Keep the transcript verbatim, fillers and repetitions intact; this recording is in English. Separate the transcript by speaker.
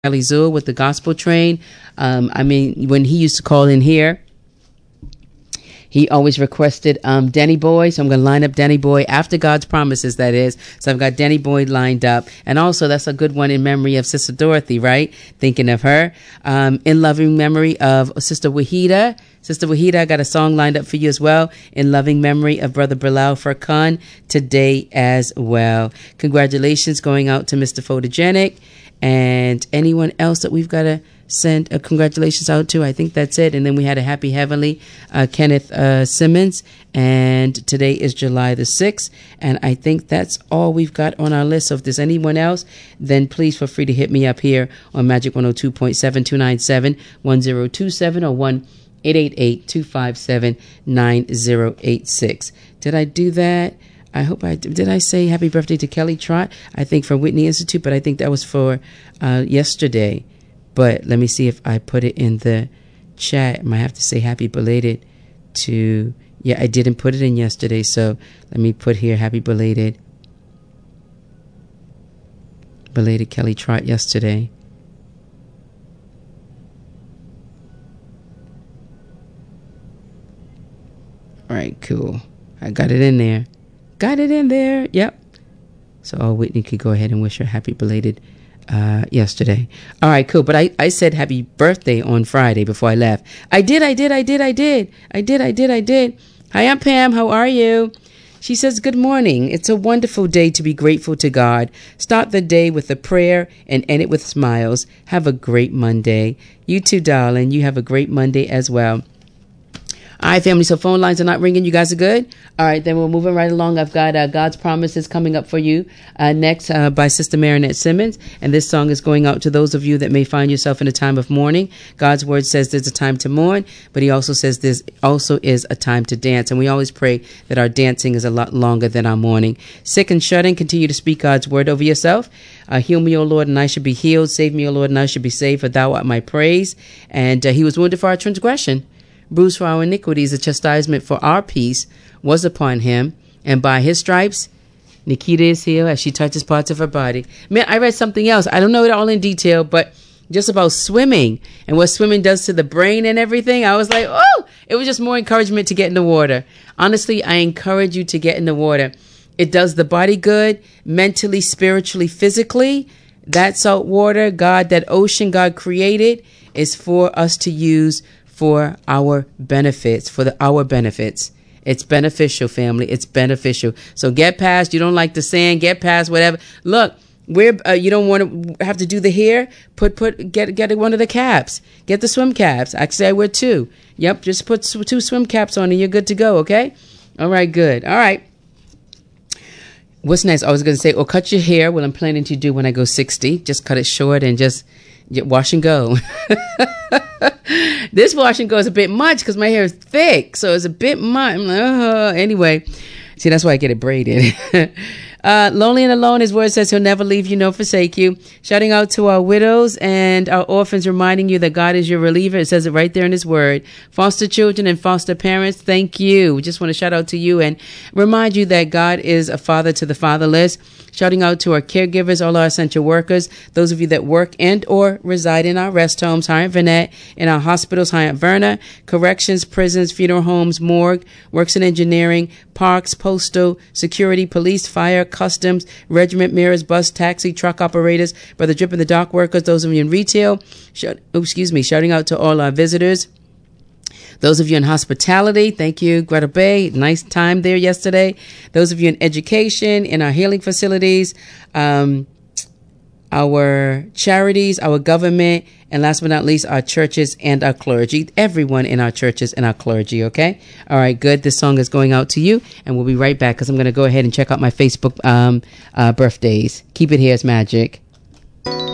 Speaker 1: Ellie Zul with the Gospel Train. Um, I mean, when he used to call in here, he always requested um, Danny Boy. So I'm going to line up Danny Boy after God's Promises, that is. So I've got Danny Boy lined up. And also, that's a good one in memory of Sister Dorothy, right? Thinking of her. Um, in loving memory of Sister Wahida. Sister Wahida, I got a song lined up for you as well. In loving memory of Brother Bilal Furqan today as well. Congratulations going out to Mister Photogenic. And anyone else that we've got to send a congratulations out to. I think that's it. And then we had a happy heavenly, uh, Kenneth uh, Simmons. And today is July the sixth. And I think that's all we've got on our list. So if there's anyone else, then please feel free to hit me up here on Magic one oh two point seven, two nine seven, one oh two seven or one eight eight eight, two five seven, nine oh eight six. Did I do that? I hope I did. I say happy birthday to Kelly Trott? I think for Whitney Institute, but I think that was for uh, yesterday. But let me see if I put it in the chat. I might have to say happy belated to, yeah, I didn't put it in yesterday. So let me put here happy belated, belated Kelly Trott yesterday. All right, cool. I got it in there. Got it in there. Yep. So oh, Whitney could go ahead and wish her happy belated uh, yesterday. All right, cool. But I, I said happy birthday on Friday before I left. I did, I did, I did, I did. I did, I did, I did. Hi, I'm Pam. How are you? She says, good morning. It's a wonderful day to be grateful to God. Start the day with a prayer and end it with smiles. Have a great Monday. You too, darling. You have a great Monday as well. All right, family, so phone lines are not ringing. You guys are good? All right, then we're moving right along. I've got uh, God's Promises coming up for you uh, next uh, by Sister Marinette Simmons. And this song is going out to those of you that may find yourself in a time of mourning. God's word says there's a time to mourn, but he also says there's also is a time to dance. And we always pray that our dancing is a lot longer than our mourning. Sick and shut in, continue to speak God's word over yourself. Uh, heal me, O Lord, and I should be healed. Save me, O Lord, and I should be saved, for thou art my praise. And uh, he was wounded for our transgression, bruised for our iniquities. The chastisement for our peace was upon him, and by his stripes Nikita is healed as she touches parts of her body. Man, I read something else. I don't know it all in detail, but just about swimming and what swimming does to the brain and everything. I was like, oh, it was just more encouragement to get in the water. Honestly, I encourage you to get in the water. It does the body good, mentally, spiritually, physically. That salt water, God, that ocean God created, is for us to use for our benefits, for the, our benefits. It's beneficial, family. It's beneficial. So get past, you don't like the sand, get past whatever. Look, we're, uh, you don't want to have to do the hair. Put, put, get, get one of the caps. Get the swim caps. Actually, I wear two. Yep. Just put two swim caps on and you're good to go. Okay. All right. Good. All right. What's next? I was going to say, or cut your hair. What I'm planning to do when I go sixty, just cut it short and just wash and go. This wash and go is a bit much because my hair is thick, so it's a bit much. Uh, anyway, see, that's why I get it braided. Uh, lonely and alone, his word says he'll never leave you nor forsake you. Shouting out to our widows and our orphans, reminding you that God is your reliever. It says it right there in his word. Foster children and foster parents, thank you. We just want to shout out to you and remind you that God is a father to the fatherless. Shouting out to our caregivers, all our essential workers, those of you that work and or reside in our rest homes, High Aunt Vanette, in our hospitals, High Aunt Verna, corrections, prisons, funeral homes, morgue, works in engineering, parks, postal, security, police, fire, customs, regiment, mirrors, bus, taxi, truck operators, Brother Drip and the dock workers, those of you in retail, shout, oh, excuse me, shouting out to all our visitors. Those of you in hospitality, thank you, Greta Bay. Nice time there yesterday. Those of you in education, in our healing facilities, um, our charities, our government, and last but not least, our churches and our clergy. Everyone in our churches and our clergy, okay? All right, good. This song is going out to you, and we'll be right back because I'm going to go ahead and check out my Facebook um, uh, birthdays. Keep it here, it's magic.